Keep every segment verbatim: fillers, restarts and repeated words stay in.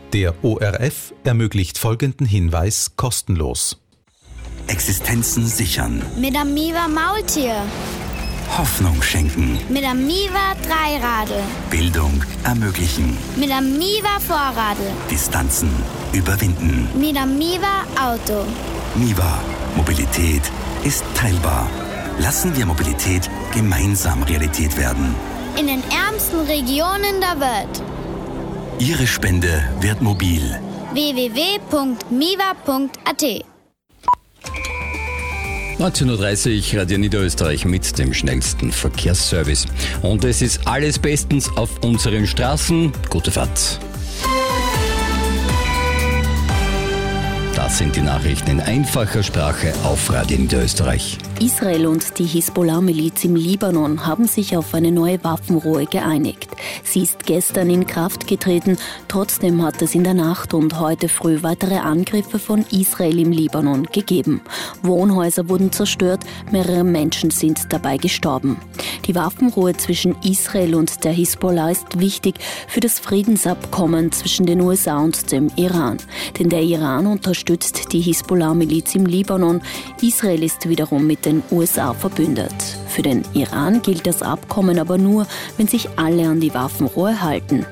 Der O R F ermöglicht folgenden Hinweis kostenlos. Existenzen sichern. Mit dem Miva Maultier. Hoffnung schenken. Mit dem Miva Dreiradl. Bildung ermöglichen. Mit dem Miva Vorradl. Distanzen überwinden. Mit dem Miva Auto. Miva. Mobilität ist teilbar. Lassen wir Mobilität gemeinsam Realität werden. In den ärmsten Regionen der Welt. Ihre Spende wird mobil. w w w punkt miva punkt a t neunzehn Uhr dreißig, Radio Niederösterreich mit dem schnellsten Verkehrsservice. Und es ist alles bestens auf unseren Straßen. Gute Fahrt. Das sind die Nachrichten in einfacher Sprache auf Radio Niederösterreich. Israel und die Hisbollah-Miliz im Libanon haben sich auf eine neue Waffenruhe geeinigt. Sie ist gestern in Kraft getreten, trotzdem hat es in der Nacht und heute früh weitere Angriffe von Israel im Libanon gegeben. Wohnhäuser wurden zerstört, mehrere Menschen sind dabei gestorben. Die Waffenruhe zwischen Israel und der Hisbollah ist wichtig für das Friedensabkommen zwischen den U S A und dem Iran. Denn der Iran unterstützt die Hisbollah-Miliz im Libanon. Israel ist wiederum mit den U S A verbündet. Für den Iran gilt das Abkommen aber nur, wenn sich alle an die Waffenruhe halten.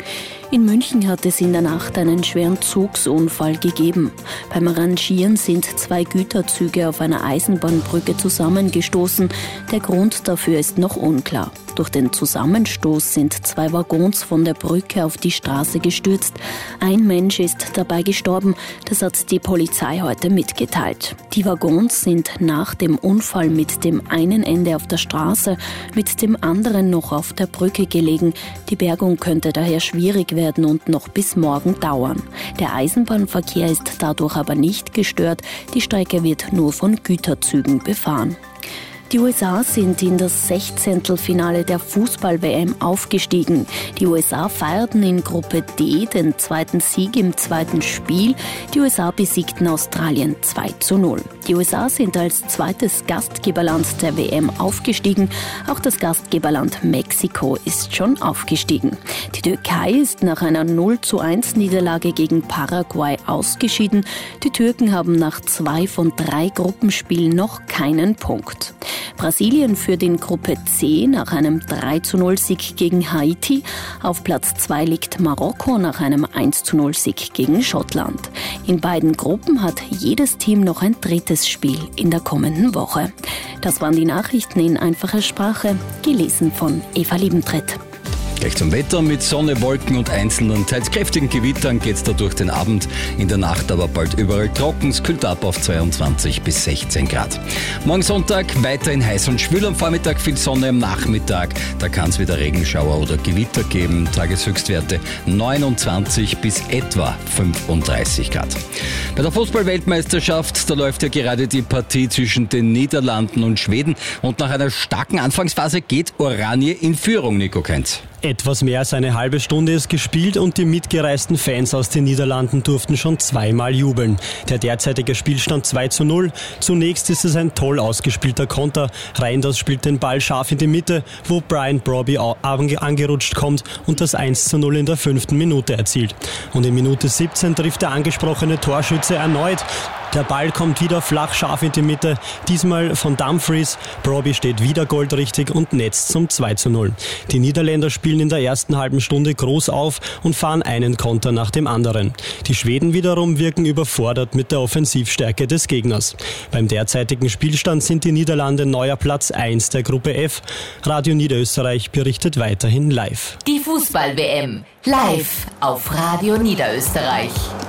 In München hat es in der Nacht einen schweren Zugsunfall gegeben. Beim Rangieren sind zwei Güterzüge auf einer Eisenbahnbrücke zusammengestoßen. Der Grund dafür ist noch unklar. Durch den Zusammenstoß sind zwei Waggons von der Brücke auf die Straße gestürzt. Ein Mensch ist dabei gestorben, das hat die Polizei heute mitgeteilt. Die Waggons sind nach dem Unfall mit dem einen Ende auf der Straße, mit dem anderen noch auf der Brücke gelegen. Die Bergung könnte daher schwierig werden und noch bis morgen dauern. Der Eisenbahnverkehr ist dadurch aber nicht gestört. Die Strecke wird nur von Güterzügen befahren. Die U S A sind in das Sechzehntelfinale der Fußball-W M aufgestiegen. Die U S A feierten in Gruppe D den zweiten Sieg im zweiten Spiel. Die U S A besiegten Australien zwei zu null. Die U S A sind als zweites Gastgeberland der W M aufgestiegen. Auch das Gastgeberland Mexiko ist schon aufgestiegen. Die Türkei ist nach einer null zu eins Niederlage gegen Paraguay ausgeschieden. Die Türken haben nach zwei von drei Gruppenspielen noch keinen Punkt. Brasilien führt in Gruppe C nach einem drei zu null Sieg gegen Haiti. Auf Platz zwei liegt Marokko nach einem eins zu null Sieg gegen Schottland. In beiden Gruppen hat jedes Team noch ein drittes Spiel in der kommenden Woche. Das waren die Nachrichten in einfacher Sprache, gelesen von Eva Liebentritt. Gleich zum Wetter mit Sonne, Wolken und einzelnen teils kräftigen Gewittern geht's da durch den Abend. In der Nacht aber bald überall trocken. Es kühlt ab auf zweiundzwanzig bis sechzehn Grad. Morgen Sonntag weiterhin heiß und schwül. Am Vormittag viel Sonne, am Nachmittag da kann es wieder Regenschauer oder Gewitter geben. Tageshöchstwerte neunundzwanzig bis etwa fünfunddreißig Grad. Bei der Fußball-Weltmeisterschaft, da läuft ja gerade die Partie zwischen den Niederlanden und Schweden. Und nach einer starken Anfangsphase geht Oranje in Führung, Nico Kenz. Etwas mehr als eine halbe Stunde ist gespielt und die mitgereisten Fans aus den Niederlanden durften schon zweimal jubeln. Der derzeitige Spielstand zwei zu null. Zunächst ist es ein toll ausgespielter Konter. Reinders spielt den Ball scharf in die Mitte, wo Brian Brobby angerutscht kommt und das eins zu null in der fünften Minute erzielt. Und in Minute siebzehn trifft der angesprochene Torschütze erneut. Der Ball kommt wieder flach scharf in die Mitte, diesmal von Dumfries. Brobby steht wieder goldrichtig und netzt zum zwei zu null. Die Niederländer spielen in der ersten halben Stunde groß auf und fahren einen Konter nach dem anderen. Die Schweden wiederum wirken überfordert mit der Offensivstärke des Gegners. Beim derzeitigen Spielstand sind die Niederlande neuer Platz eins der Gruppe F. Radio Niederösterreich berichtet weiterhin live. Die Fußball-W M live auf Radio Niederösterreich.